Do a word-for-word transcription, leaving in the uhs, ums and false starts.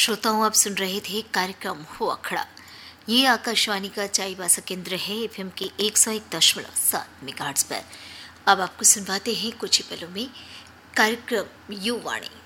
श्रोताओं, आप सुन रहे थे कार्यक्रम हुआ खड़ा। ये आकाशवाणी का चाईबासा केंद्र है एफएम के एक सौ एक दशमलव सात मेगाहर्ट्ज पर। अब आपको सुनवाते हैं कुछ ही पलों में कार्यक्रम युवाणी।